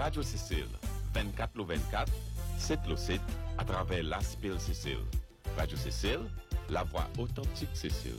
Radio Cécile, 24/24, 7/7, à travers l'Aspil Cécile. Radio Cécile, la voix authentique Cécile.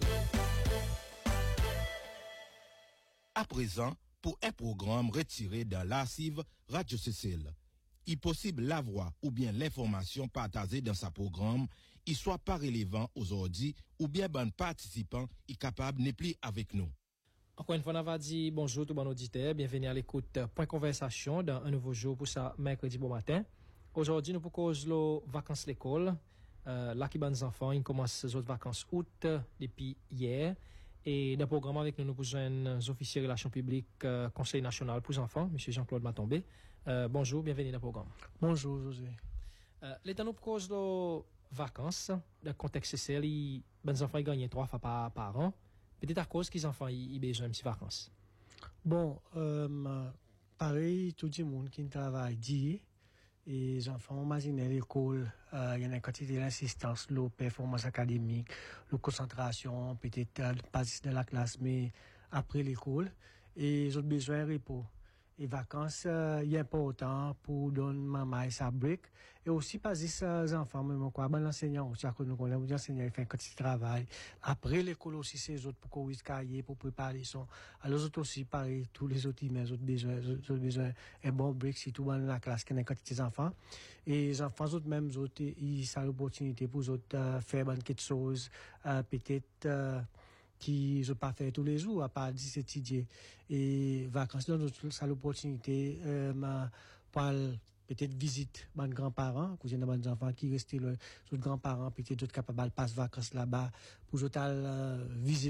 À présent, pour un programme retiré dans l'archive Radio Cécile, il est possible la voix ou bien l'information partagée dans ce programme, il soit pas relevant aujourd'hui ou bien bon participant est capable n'est plus avec nous. Encore une fois, on va dire bonjour tout bon auditeur, bienvenue à l'écoute Point Conversation dans un nouveau jour pour ça mercredi bon matin. Aujourd'hui, nous proposons les vacances l'école. Là qui les enfants, ils commencent les autres vacances août depuis hier. Et dans le programme avec nous, nous avons un officier relations publiques, Conseil national pour les enfants, M. Jean-Claude Matombé. Bonjour, bienvenue dans le programme. Bonjour, José. L'État nous propose les vacances. Dans le contexte social, les enfants gagnent 3 fois par an. Peut-être à cause qu'ils enfants ils besoin de petites vacances. Bon, pareil, tout le monde qui travaille dit, et les enfants imaginent l'école, il y a une quantité d'insistance, la performance académique, la concentration, peut-être pas dans la classe, mais après l'école, et ils ont besoin de repos. Et vacances, il est important pour donner maman sa break. Et aussi, pas juste les enfants, même quoi, l'enseignant aussi, à cause de nous, l'enseignant, il fait un petit travail. Après l'école aussi, c'est les autres pour corriger cahier, pour préparer son. Alors, les autres aussi, pareil, tous les autres, ils ont besoin, un bon break, surtout dans la classe, qu'il y a des enfants. Et les enfants, autres, même, autres, ils ont l'opportunité pour les autres, faire quelque chose, peut-être, qui je pas faire tous les jours à part étudier et vacances là ça l'opportunité pour peut-être visite mes grands-parents cousins de mes enfants qui restent là les grands-parents peut-être d'autres capables passer vacances là-bas pour total visite